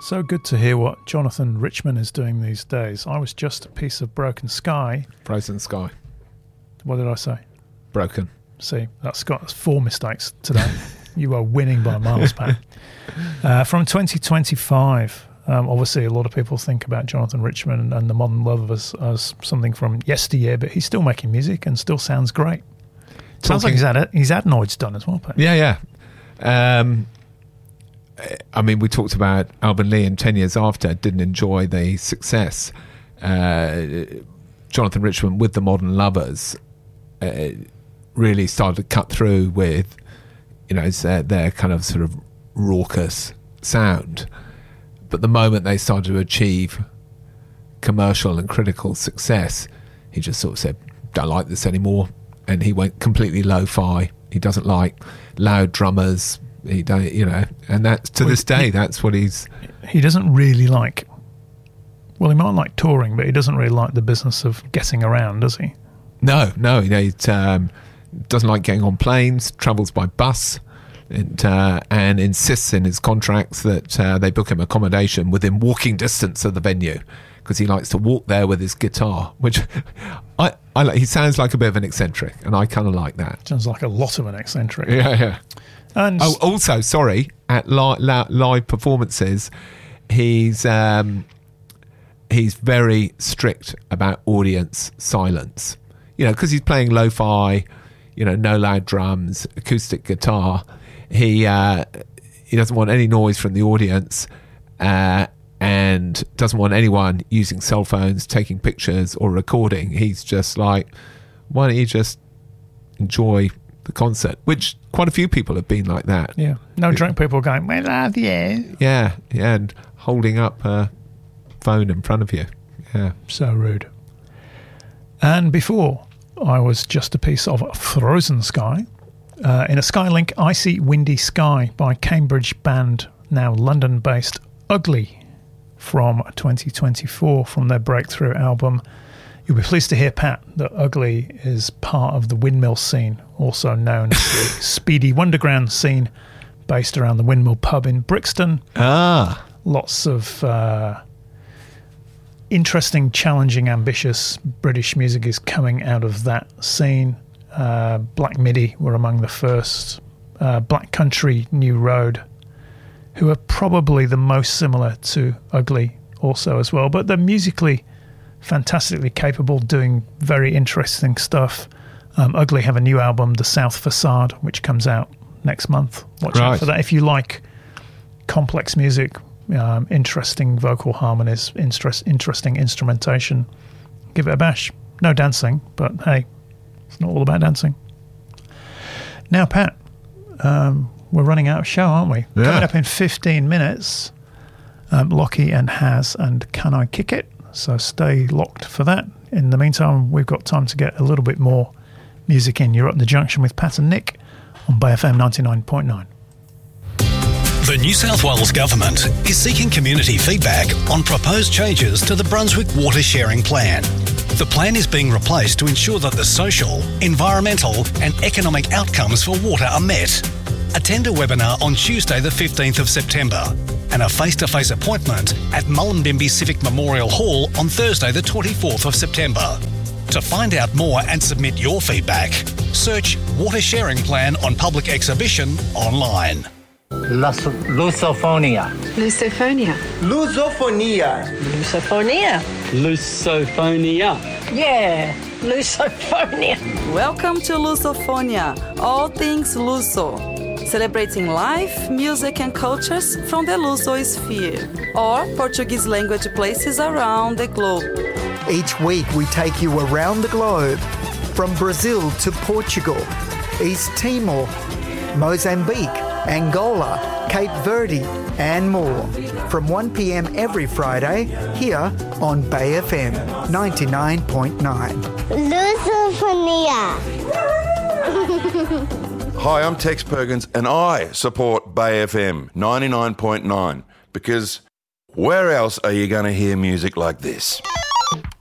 So good to hear what Jonathan Richman is doing these days. I was just a piece of broken sky. Frozen sky. What did I say? Broken. See, that's got 4 mistakes today. You are winning by miles, Pat. From 2025, obviously a lot of people think about Jonathan Richman and the Modern Lovers as something from yesteryear, but he's still making music and still sounds great. Sounds like his adenoids done as well, Pat. Yeah. I mean, we talked about Alban Lee, and 10 years after didn't enjoy the success. Jonathan Richman with the Modern Lovers really started to cut through with, their kind of sort of raucous sound. But the moment they started to achieve commercial and critical success, he just sort of said, "Don't like this anymore," and he went completely lo-fi. He doesn't like loud drummers. He don't, and that's to this day. That's what he doesn't really like. Well, he might like touring, but he doesn't really like the business of getting around, does he? No. He doesn't like getting on planes. Travels by bus, and insists in his contracts that they book him accommodation within walking distance of the venue, because he likes to walk there with his guitar, which I like. He sounds like a bit of an eccentric, and I kind of like that. Sounds like a lot of an eccentric. Yeah. And also, sorry, at live performances, he's very strict about audience silence. Because he's playing lo-fi, no loud drums, acoustic guitar. He doesn't want any noise from the audience, and doesn't want anyone using cell phones, taking pictures or recording. He's just like, why don't you just enjoy the concert? Which quite a few people have been like that. Yeah. No drunk people going, "We love you." Yeah, and holding up a phone in front of you. Yeah. So rude. And before, I was just a piece of Frozen Sky. In a Skylink Icy Windy Sky by Cambridge band, now London-based Ugly, from 2024, from their breakthrough album. You'll be pleased to hear, Pat, that Ugly is part of the Windmill scene, also known as the Speedy Wonderground scene, based around the Windmill pub in Brixton. Lots of interesting, challenging, ambitious British music is coming out of that scene. Black Midi were among the first. Black Country, New Road, who are probably the most similar to Ugly also as well, but they're musically fantastically capable, doing very interesting stuff. Ugly have a new album, The South Facade, which comes out next month. Watch out for that. If you like complex music, interesting vocal harmonies, interesting instrumentation, give it a bash. No dancing, but hey, it's not all about dancing. Now, Pat, we're running out of show, aren't we? Yeah. Coming up in 15 minutes, Lockie and Haz and Can I Kick It? So stay locked for that. In the meantime, we've got time to get a little bit more music in. You're up in the junction with Pat and Nick on Bay FM 99.9. The New South Wales Government is seeking community feedback on proposed changes to the Brunswick Water Sharing Plan. The plan is being replaced to ensure that the social, environmental and economic outcomes for water are met. Attend a webinar on Tuesday the 15th of September and a face-to-face appointment at Mullumbimby Civic Memorial Hall on Thursday the 24th of September. To find out more and submit your feedback, search Water Sharing Plan on Public Exhibition online. Lusophonia. Lusophonia. Lusophonia. Lusophonia. Lusophonia. Yeah, Lusophonia. Welcome to Lusophonia, all things Luso. Celebrating life, music and cultures from the Lusosphere, or Portuguese language places around the globe. Each week we take you around the globe, from Brazil to Portugal, East Timor, Mozambique, Angola, Cape Verde and more. From 1 p.m. every Friday, here on Bay FM 99.9. Lusophonia. Hi, I'm Tex Perkins and I support Bay FM 99.9 because where else are you going to hear music like this?